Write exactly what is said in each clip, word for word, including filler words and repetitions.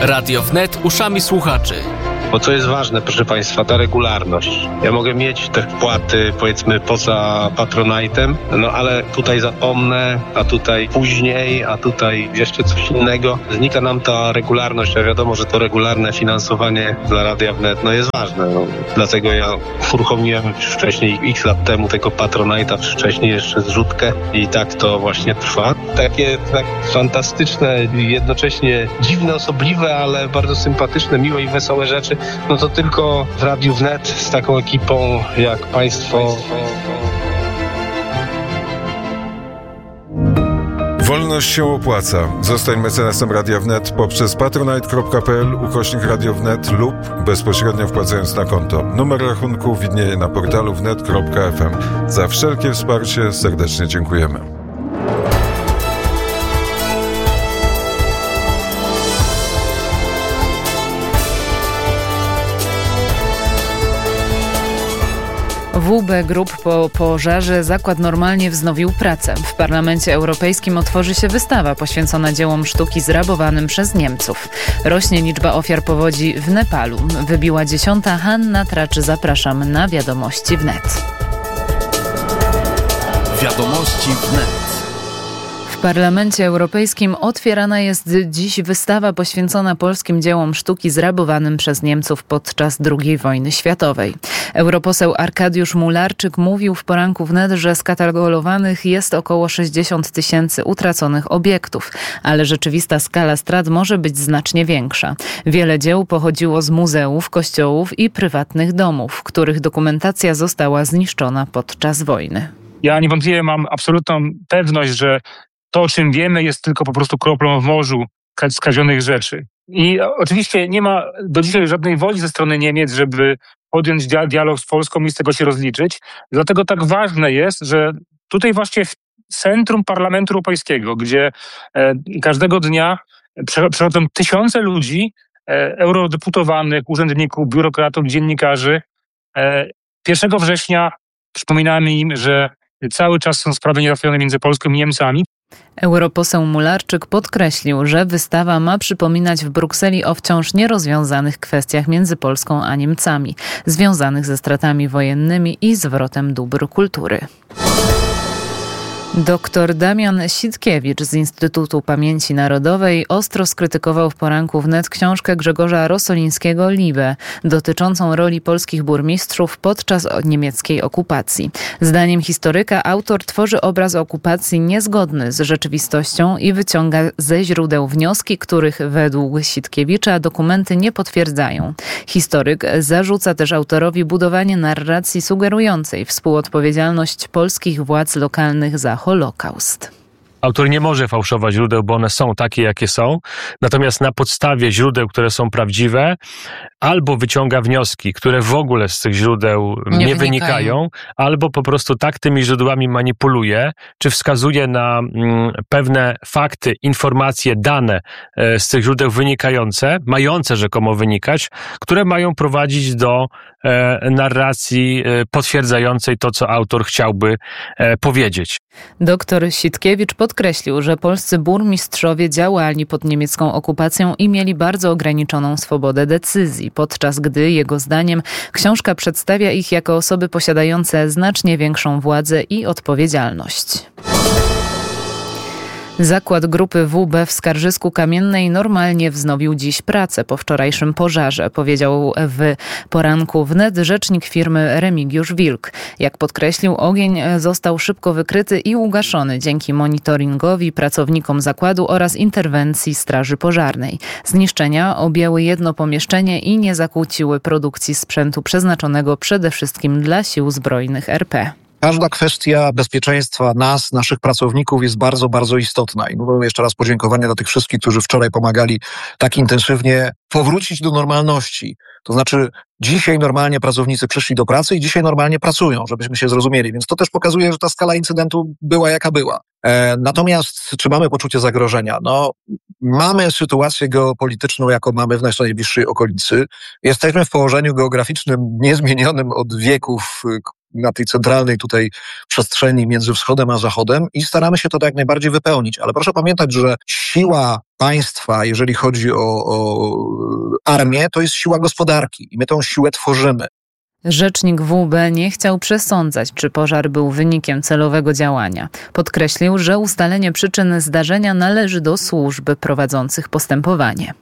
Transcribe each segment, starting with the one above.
Radio Wnet uszami słuchaczy. Bo co jest ważne, proszę Państwa, ta regularność. Ja mogę mieć te wpłaty, powiedzmy, poza Patronite'em, no ale tutaj zapomnę, a tutaj później, a tutaj jeszcze coś innego. Znika nam ta regularność, a wiadomo, że to regularne finansowanie dla Radia Wnet no jest ważne. No. Dlatego ja uruchomiłem już wcześniej, x lat temu, tego Patronite'a, wcześniej jeszcze zrzutkę i tak to właśnie trwa. Takie tak fantastyczne, jednocześnie dziwne, osobliwe, ale bardzo sympatyczne, miłe i wesołe rzeczy. No to tylko w Radiu Wnet z taką ekipą jak Państwo. Wolność się opłaca. Zostań mecenasem Radia Wnet poprzez patronite.pl ukośnik Radio Wnet lub bezpośrednio wpłacając na konto. Numer rachunku widnieje na portalu wnet kropka f m. Za wszelkie wsparcie serdecznie dziękujemy. W B Group po pożarze zakład normalnie wznowił pracę. W Parlamencie Europejskim otworzy się wystawa poświęcona dziełom sztuki zrabowanym przez Niemców. Rośnie liczba ofiar powodzi w Nepalu. Wybiła dziesiąta. Hanna Traczy, zapraszam na Wiadomości Wnet. Wiadomości Wnet. W Parlamencie Europejskim otwierana jest dziś wystawa poświęcona polskim dziełom sztuki zrabowanym przez Niemców podczas drugiej wojny światowej. Europoseł Arkadiusz Mularczyk mówił w poranku Wnet, że skatalogowanych jest około sześćdziesiąt tysięcy utraconych obiektów, ale rzeczywista skala strat może być znacznie większa. Wiele dzieł pochodziło z muzeów, kościołów i prywatnych domów, których dokumentacja została zniszczona podczas wojny. Ja niewątpliwie mam absolutną pewność, że to, o czym wiemy, jest tylko po prostu kroplą w morzu skazionych rzeczy. I oczywiście nie ma do dzisiaj żadnej woli ze strony Niemiec, żeby podjąć dialog z Polską i z tego się rozliczyć. Dlatego tak ważne jest, że tutaj właśnie w centrum Parlamentu Europejskiego, gdzie e, każdego dnia przychodzą tysiące ludzi, e, eurodeputowanych, urzędników, biurokratów, dziennikarzy. E, pierwszego września przypominamy im, że cały czas są sprawy niezałatwione między Polską i Niemcami. Europoseł Mularczyk podkreślił, że wystawa ma przypominać w Brukseli o wciąż nierozwiązanych kwestiach między Polską a Niemcami, związanych ze stratami wojennymi i zwrotem dóbr kultury. Doktor Damian Sitkiewicz z Instytutu Pamięci Narodowej ostro skrytykował w poranku Wnet książkę Grzegorza Rosolińskiego „Liebe” dotyczącą roli polskich burmistrzów podczas niemieckiej okupacji. Zdaniem historyka autor tworzy obraz okupacji niezgodny z rzeczywistością i wyciąga ze źródeł wnioski, których według Sitkiewicza dokumenty nie potwierdzają. Historyk zarzuca też autorowi budowanie narracji sugerującej współodpowiedzialność polskich władz lokalnych za Holokaust. Autor nie może fałszować źródeł, bo one są takie, jakie są. Natomiast na podstawie źródeł, które są prawdziwe, albo wyciąga wnioski, które w ogóle z tych źródeł nie, nie wynikają. wynikają, albo po prostu tak tymi źródłami manipuluje, czy wskazuje na mm, pewne fakty, informacje, dane e, z tych źródeł wynikające, mające rzekomo wynikać, które mają prowadzić do e, narracji e, potwierdzającej to, co autor chciałby e, powiedzieć. Doktor Sitkiewicz podkreślił, że polscy burmistrzowie działali pod niemiecką okupacją i mieli bardzo ograniczoną swobodę decyzji, podczas gdy, jego zdaniem, książka przedstawia ich jako osoby posiadające znacznie większą władzę i odpowiedzialność. Zakład grupy W B w Skarżysku Kamiennej normalnie wznowił dziś pracę po wczorajszym pożarze, powiedział w poranku Wnet rzecznik firmy Remigiusz Wilk. Jak podkreślił, ogień został szybko wykryty i ugaszony dzięki monitoringowi, pracownikom zakładu oraz interwencji Straży Pożarnej. Zniszczenia objęły jedno pomieszczenie i nie zakłóciły produkcji sprzętu przeznaczonego przede wszystkim dla sił zbrojnych R P. Każda kwestia bezpieczeństwa nas, naszych pracowników jest bardzo, bardzo istotna. I mówię jeszcze raz podziękowania dla tych wszystkich, którzy wczoraj pomagali tak intensywnie powrócić do normalności. To znaczy dzisiaj normalnie pracownicy przyszli do pracy i dzisiaj normalnie pracują, żebyśmy się zrozumieli. Więc to też pokazuje, że ta skala incydentu była jaka była. E, natomiast czy mamy poczucie zagrożenia? No, mamy sytuację geopolityczną, jaką mamy w naszej najbliższej okolicy. Jesteśmy w położeniu geograficznym niezmienionym od wieków, na tej centralnej tutaj przestrzeni między wschodem a zachodem i staramy się to jak najbardziej wypełnić. Ale proszę pamiętać, że siła państwa, jeżeli chodzi o, o armię, to jest siła gospodarki i my tą siłę tworzymy. Rzecznik W B nie chciał przesądzać, czy pożar był wynikiem celowego działania. Podkreślił, że ustalenie przyczyn zdarzenia należy do służb prowadzących postępowanie.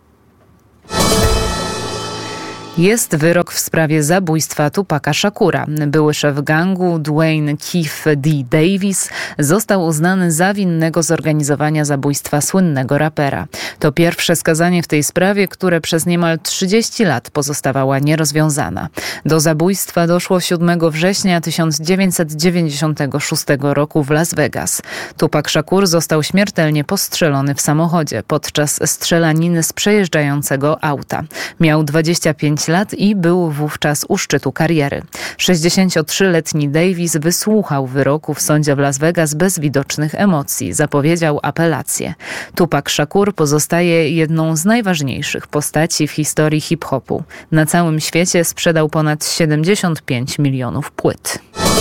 Jest wyrok w sprawie zabójstwa Tupaca Shakura. Były szef gangu Dwayne Keith D. Davis został uznany za winnego zorganizowania zabójstwa słynnego rapera. To pierwsze skazanie w tej sprawie, które przez niemal trzydzieści lat pozostawała nierozwiązana. Do zabójstwa doszło siódmego września tysiąc dziewięćset dziewięćdziesiątego szóstego roku w Las Vegas. Tupac Shakur został śmiertelnie postrzelony w samochodzie podczas strzelaniny z przejeżdżającego auta. Miał dwadzieścia pięć lat i był wówczas u szczytu kariery. sześćdziesięciotrzyletni Davis wysłuchał wyroku w sądzie w Las Vegas bez widocznych emocji. Zapowiedział apelację. Tupac Shakur pozostaje jedną z najważniejszych postaci w historii hip-hopu. Na całym świecie sprzedał ponad siedemdziesiąt pięć milionów płyt.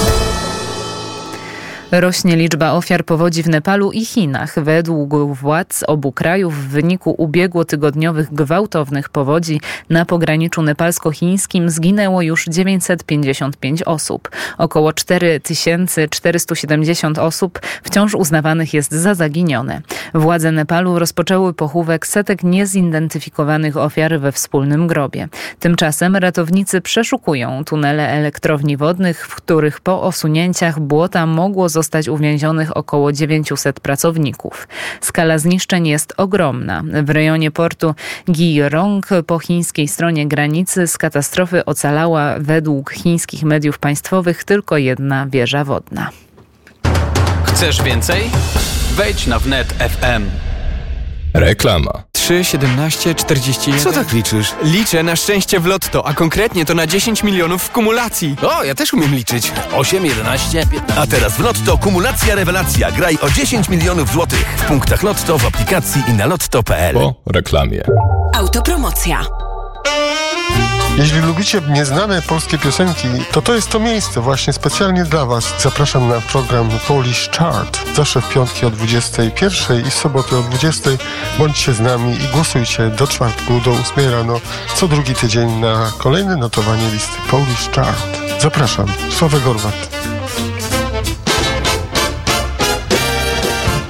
Rośnie liczba ofiar powodzi w Nepalu i Chinach. Według władz obu krajów w wyniku ubiegłotygodniowych gwałtownych powodzi na pograniczu nepalsko-chińskim zginęło już dziewięćset pięćdziesiąt pięć osób. Około cztery tysiące czterysta siedemdziesiąt osób wciąż uznawanych jest za zaginione. Władze Nepalu rozpoczęły pochówek setek niezidentyfikowanych ofiar we wspólnym grobie. Tymczasem ratownicy przeszukują tunele elektrowni wodnych, w których po osunięciach błota mogło zostać uwięzionych około dziewięćset pracowników. Skala zniszczeń jest ogromna. W rejonie portu Gyeonggi po chińskiej stronie granicy z katastrofy ocalała według chińskich mediów państwowych tylko jedna wieża wodna. Chcesz więcej? Wejdź na wnet kropka f m. Reklama. trzy, siedemnaście, czterdzieści jeden. Co tak liczysz? Liczę na szczęście w lotto, a konkretnie to na dziesięć milionów w kumulacji. O, ja też umiem liczyć. osiem, jedenaście, piętnaście. A teraz w Lotto kumulacja rewelacja. Graj o dziesięć milionów złotych. W punktach Lotto, w aplikacji i na lotto kropka p l. Po reklamie. Autopromocja. Jeśli lubicie nieznane polskie piosenki, to to jest to miejsce właśnie specjalnie dla Was. Zapraszam na program Polish Chart. Zawsze w piątki o dwudziestej pierwszej i w soboty o dwudziestej. Bądźcie z nami i głosujcie do czwartku, do ósmej rano, co drugi tydzień na kolejne notowanie listy Polish Chart. Zapraszam. Sławek Gorwat.